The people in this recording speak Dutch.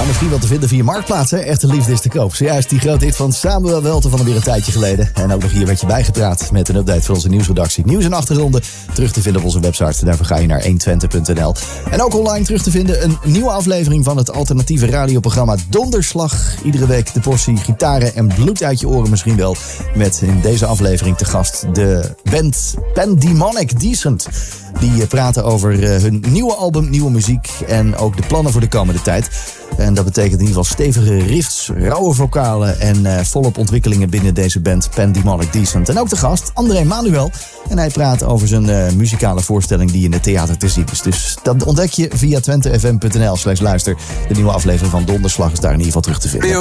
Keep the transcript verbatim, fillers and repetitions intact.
misschien wel te vinden via Marktplaats, hè? Echte liefde is te koop. Zojuist die grote hit van Samuel Welten van alweer een tijdje geleden. En ook nog hier werd je bijgepraat met een update van onze nieuwsredactie. Nieuws en achtergronden terug te vinden op onze website. Daarvoor ga je naar honderdtwintig punt n l. En ook online terug te vinden een nieuwe aflevering van het alternatieve radioprogramma Donderslag. Iedere week de portie gitaren en bloed uit je oren misschien wel. Met in deze aflevering te gast de band Pandemonic Decent. Die praten over hun nieuwe album, nieuwe muziek en ook de plannen voor de komende tijd. En dat betekent in ieder geval stevige riffs, rauwe vocalen en uh, volop ontwikkelingen binnen deze band Pandemonic Decent. En ook de gast, André Manuel. En hij praat over zijn uh, muzikale voorstelling die in het theater te zien is. Dus dat ontdek je via twente f m punt n l slash luister. De nieuwe aflevering van Donderslag is daar in ieder geval terug te vinden.